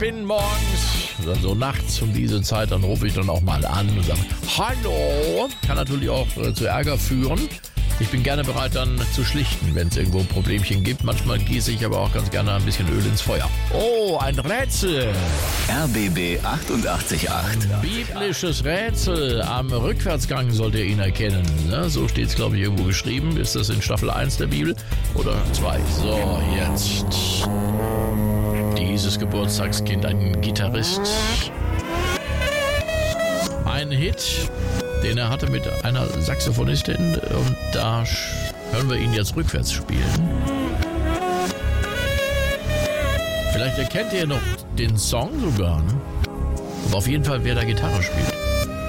bin morgens, dann so nachts um diese Zeit, dann rufe ich dann auch mal an und sage, hallo. Kann natürlich auch zu Ärger führen. Ich bin gerne bereit, dann zu schlichten, wenn es irgendwo ein Problemchen gibt. Manchmal gieße ich aber auch ganz gerne ein bisschen Öl ins Feuer. Oh, ein Rätsel. RBB 88.8. Biblisches Rätsel. Am Rückwärtsgang sollt ihr ihn erkennen. Ne? So steht es, glaube ich, irgendwo geschrieben. Ist das in Staffel 1 der Bibel oder 2? So, jetzt. Dieses Geburtstagskind, ein Gitarrist. Ein Hit, den er hatte mit einer Saxophonistin, und da hören wir ihn jetzt rückwärts spielen. Vielleicht erkennt ihr noch den Song sogar, ne? Aber auf jeden Fall, wer da Gitarre spielt.